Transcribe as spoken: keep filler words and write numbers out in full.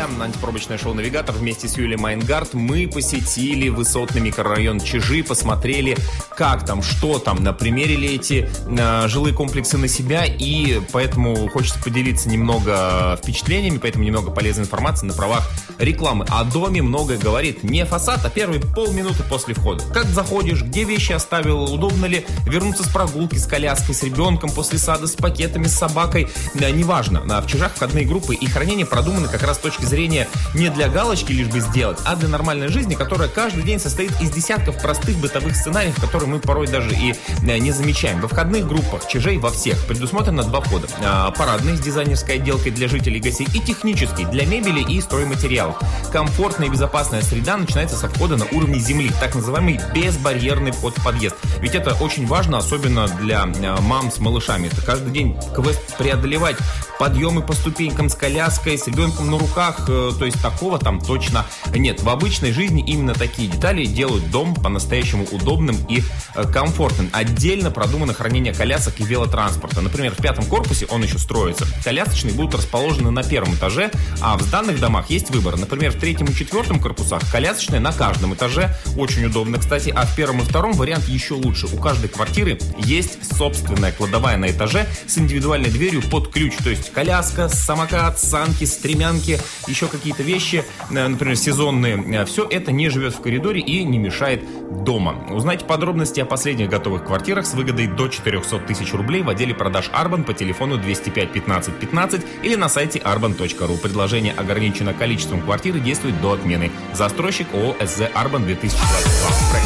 антипробочное шоу «Навигатор» вместе с Юлией Майнгард. Мы посетили высотный микрорайон Чижи, посмотрели, как там, что там, примерили эти э, жилые комплексы на себя, и поэтому хочется поделиться немного впечатлениями, поэтому немного полезной информации на правах рекламы. О доме многое говорит не фасад, а первые полминуты после входа. Как заходишь, где вещи оставил, удобно ли вернуться с прогулки, с коляской, с ребенком, после сада, с пакетами, с собакой, да, неважно. В Чижах входные группы и хранение продуманы как раз с точки зрения не для галочки лишь бы сделать, а для нормальной жизни, которая каждый день состоит из десятков простых бытовых сценариев, которые мы порой даже и не замечаем. Во входных группах Чижей во всех предусмотрено два входа. Парадный с дизайнерской отделкой для жителей и гостей и технический для мебели и стройматериалов. Комфортная и безопасная среда начинается со входа на уровне земли, так называемый безбарьерный вход в подъезд. Ведь это очень важно, особенно для мам с малышами. Это каждый день квест преодолевать, подъемы по ступенькам с коляской, с ребенком на руках, то есть такого там точно нет. В обычной жизни именно такие детали делают дом по-настоящему удобным и комфортным. Отдельно продумано хранение колясок и велотранспорта. Например, в пятом корпусе, он еще строится, колясочные будут расположены на первом этаже, а в сданных домах есть выбор. Например, в третьем и четвертом корпусах колясочные на каждом этаже, очень удобно, кстати, а в первом и втором вариант еще лучше. У каждой квартиры есть собственная кладовая на этаже с индивидуальной дверью под ключ, то есть коляска, самокат, санки, стремянки, еще какие-то вещи, например, сезонные. Все это не живет в коридоре и не мешает дома. Узнайте подробности о последних готовых квартирах с выгодой до четыреста тысяч рублей в отделе продаж Арбан по телефону двести пять пятнадцать пятнадцать или на сайте арбан точка ру. Предложение ограничено количеством квартир и действует до отмены. Застройщик ООО СЗ Арбан две тысячи двадцать два.